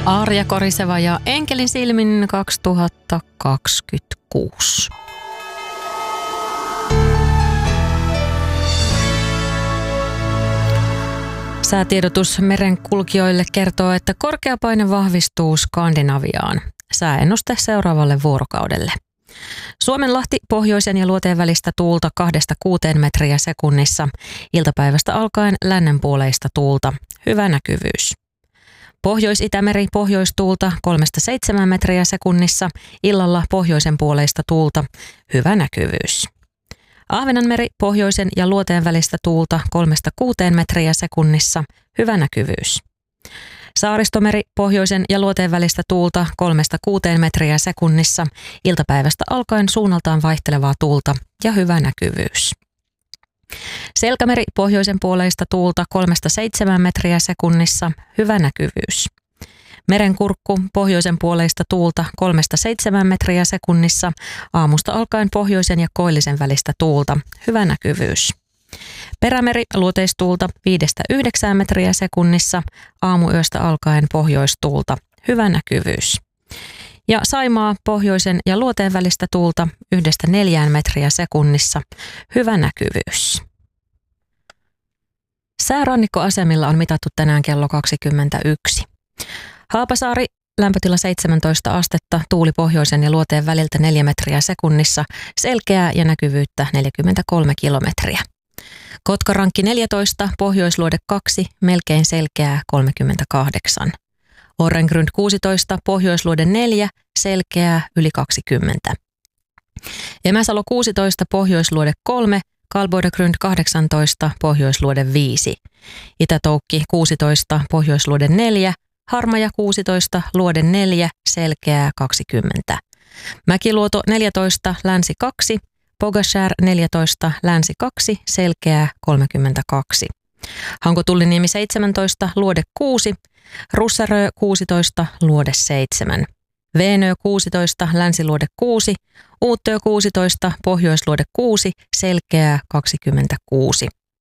Arja Koriseva ja Enkelin silmin 2026. Säätiedotus merenkulkijoille kertoo, että korkeapaine vahvistuu Skandinaviaan. Sääennuste seuraavalle vuorokaudelle. Suomenlahti pohjoisen ja luoteen välistä tuulta 2-6 metriä sekunnissa. Iltapäivästä alkaen lännenpuoleista tuulta. Hyvä näkyvyys. Pohjois-Itämeri pohjoistuulta 3-7 metriä sekunnissa. Illalla pohjoisen puoleista tuulta. Hyvä näkyvyys. Ahvenanmeri pohjoisen ja luoteen välistä tuulta 3-6 metriä sekunnissa. Hyvä näkyvyys. Saaristomeri pohjoisen ja luoteen välistä tuulta 3-6 metriä sekunnissa. Iltapäivästä alkaen suunnaltaan vaihtelevaa tuulta ja hyvä näkyvyys. Selkämeri pohjoisen puoleista tuulta 3-7 metriä sekunnissa. Hyvä näkyvyys. Merenkurkku pohjoisen puoleista tuulta 3-7 metriä sekunnissa. Aamusta alkaen pohjoisen ja koillisen välistä tuulta. Hyvä näkyvyys. Perämeri luoteistuulta 5-9 metriä sekunnissa. Aamuyöstä alkaen pohjoistuulta. Hyvä näkyvyys. Ja Saimaa pohjoisen ja luoteen välistä tuulta 1-4 metriä sekunnissa. Hyvä näkyvyys. Säärannikkoasemilla on mitattu tänään kello 21. Haapasaari, lämpötila 17 astetta, tuuli pohjoisen ja luoteen väliltä 4 metriä sekunnissa, selkeää ja näkyvyyttä 43 kilometriä. Kotkarankki 14, pohjoisluode 2, melkein selkeää 38. Orrengrund 16, pohjoisluode 4, selkeää yli 20. Emäsalo 16, pohjoisluode 3, Kalboidegrund 18, pohjoisluode 5. Itätoukki 16, pohjoisluode 4, Harmaja 16, luode 4, selkeää 20. Mäkiluoto 14, länsi 2, Pogashär 14, länsi 2, selkeää 32. Hanko-Tulliniemi 17, luode 6, Russarö 16, luode 7. Veenö 16, länsiluode 6, Uuttöö 16, pohjoisluode 6, selkeää 26.